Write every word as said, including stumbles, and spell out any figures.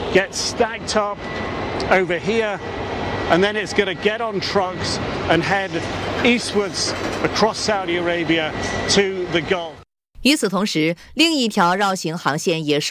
get stacked up over here, and then it's going to get on trucks and head eastwards across Saudi Arabia to the Gulf. 与此同时，另一条绕行航线也受